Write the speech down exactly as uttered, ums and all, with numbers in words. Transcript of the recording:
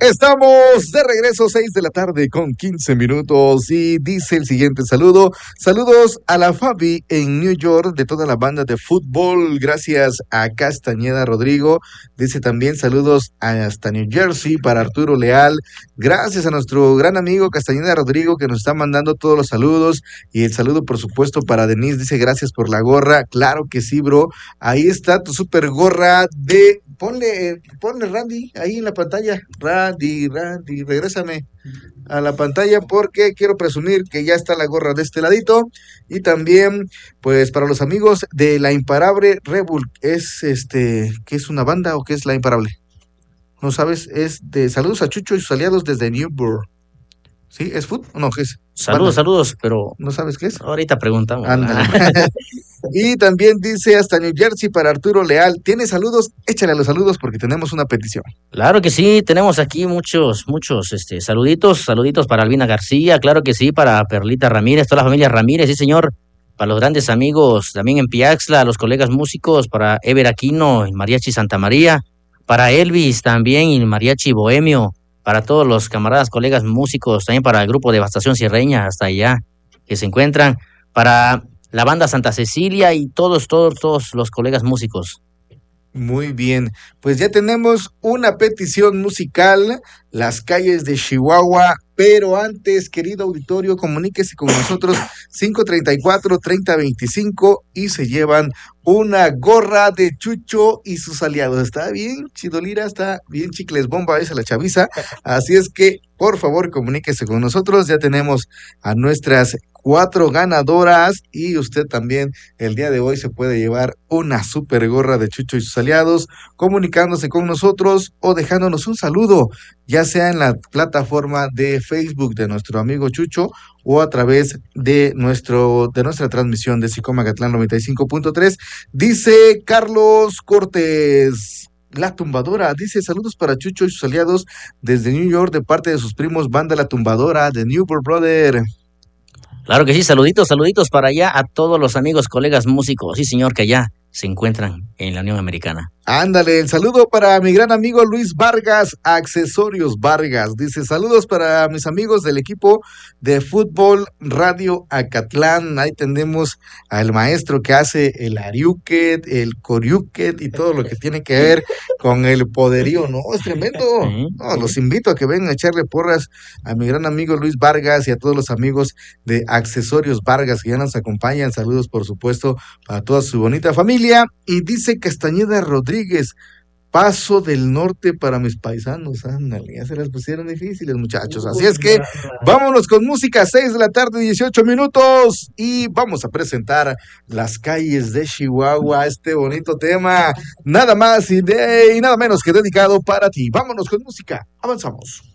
Estamos de regreso, seis de la tarde con quince minutos y dice el siguiente saludo. Saludos a la Fabi en New York de toda la banda de fútbol. Gracias a Castañeda Rodrigo. Dice también saludos hasta New Jersey para Arturo Leal. Gracias a nuestro gran amigo Castañeda Rodrigo que nos está mandando todos los saludos. Y el saludo por supuesto para Denise. Dice gracias por la gorra. Claro que sí, bro. Ahí está tu super gorra de... Ponle, ponle Randy ahí en la pantalla. Randy, Randy, regrésame a la pantalla porque quiero presumir que ya está la gorra de este ladito. Y también, pues, para los amigos de La Imparable Rebel, es este, ¿qué es una banda o qué es La Imparable? No sabes, es de saludos a Chucho y sus aliados desde Newburgh. ¿Sí? ¿Es food o no? ¿Qué es? Saludos, banda. Saludos, pero... ¿No sabes qué es? Ahorita preguntamos. Y también dice hasta New Jersey para Arturo Leal. ¿Tiene saludos? Échale a los saludos porque tenemos una petición. Claro que sí, tenemos aquí muchos, muchos este, saluditos, saluditos para Albina García, claro que sí, para Perlita Ramírez, toda la familia Ramírez, sí señor, para los grandes amigos también en Piaxla, los colegas músicos, para Ever Aquino, el Mariachi Santa María, para Elvis también, y el Mariachi Bohemio, para todos los camaradas, colegas músicos, también para el grupo Devastación Sierreña, hasta allá, que se encuentran, para la banda Santa Cecilia y todos, todos, todos los colegas músicos. Muy bien, pues ya tenemos una petición musical, Las Calles de Chihuahua, pero antes, querido auditorio, comuníquese con nosotros cinco treinta y cuatro, treinta veinticinco y se llevan una gorra de Chucho y sus aliados. Está bien, Chidolira, está bien chicles bomba esa la chaviza, así es que por favor comuníquese con nosotros, ya tenemos a nuestras cuatro ganadoras y usted también el día de hoy se puede llevar una super gorra de Chucho y sus aliados comunicándose con nosotros o dejándonos un saludo, ya sea en la plataforma de Facebook de nuestro amigo Chucho o a través de nuestro de nuestra transmisión de Sicomagatlán noventa y cinco punto tres. Dice Carlos Cortés, La Tumbadora, dice saludos para Chucho y sus aliados desde New York de parte de sus primos Banda La Tumbadora de Newburgh Brother. Claro que sí, saluditos, saluditos para allá a todos los amigos, colegas músicos, sí señor, que allá se encuentran en la Unión Americana. Ándale, el saludo para mi gran amigo Luis Vargas, Accesorios Vargas. Dice, saludos para mis amigos del equipo de fútbol Radio Acatlán. Ahí tenemos al maestro que hace el ariuquet, el coriuquet y todo lo que tiene que ver con el poderío, ¿no? Es tremendo. No, los invito a que vengan a echarle porras a mi gran amigo Luis Vargas y a todos los amigos de Accesorios Vargas que ya nos acompañan. Saludos, por supuesto, para toda su bonita familia. Y dice Castañeda Rodríguez, Paso del Norte para mis paisanos. Ándale, ya se las pusieron difíciles, muchachos. Así es que vámonos con música, seis de la tarde, dieciocho minutos. Y vamos a presentar Las Calles de Chihuahua, este bonito tema. Nada más y, de, y nada menos que dedicado para ti. Vámonos con música, avanzamos.